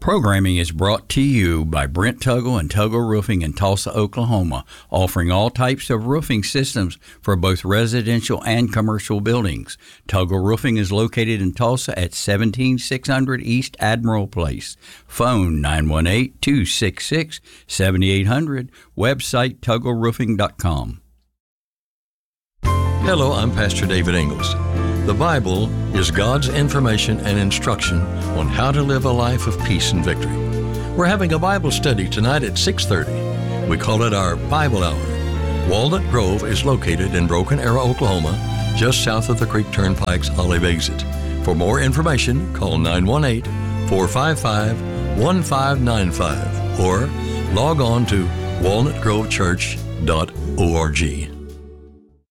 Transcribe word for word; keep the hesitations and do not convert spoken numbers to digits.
Programming is brought to you by Brent Tuggle and Tuggle Roofing in Tulsa, Oklahoma, offering all types of roofing systems for both residential and commercial buildings. Tuggle Roofing is located in Tulsa at seventeen six hundred East Admiral Place. Phone nine one eight, two six six, seven eight zero zero. Website tuggle roofing dot com. Hello, I'm Pastor David Ingalls. The Bible is God's information and instruction on how to live a life of peace and victory. We're having a Bible study tonight at six thirty. We call it our Bible Hour. Walnut Grove is located in Broken Arrow, Oklahoma, just south of the Creek Turnpike's Olive exit. For more information, call nine one eight, four five five, one five nine five or log on to walnut grove church dot org.